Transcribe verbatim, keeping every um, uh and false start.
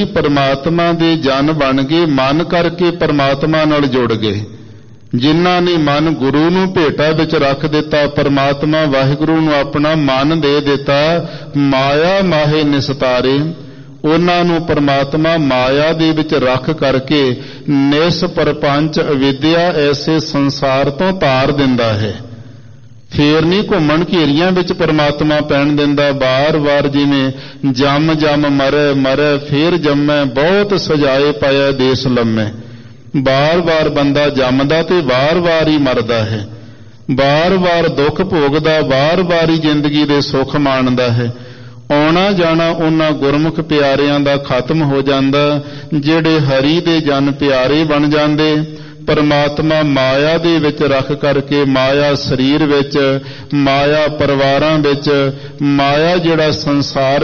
परमात्मा दे जन बन गए, मन करके परमात्मा नाल जुड़ गए। जिन्हां ने मन गुरु नूं भेटा विच रख दिता, परमात्मा वाहिगुरु नूं अपना मन दे दिता, माया माहे निस्तारे, उन्हां नूं परमात्मा माया दे विच रख करके निस परपंच अविद्या ऐसे संसार तो तार दिंदा है। फेर नहीं घूमण घेरियां विच परमात्मा पैण दिंदा। बार बार जिवें जम जम मरै मरै फेर जमै, बहुत सजाए पाया देश लम्मै। बार बार बंदा जमदा ते बार बार ही मरदा है, बार बार दुख भोगदा, बार बार ही जिंदगी दे सुख माणदा है। आउणा जाना उन्हां गुरमुख प्यारियां दा खत्म हो जांदा, जिहड़े हरि दे जन प्यारे बन जांदे। परमात्मा माया दे विच रख करके, माया शरीर विच, माया परिवारां विच, माया जिहड़ा संसार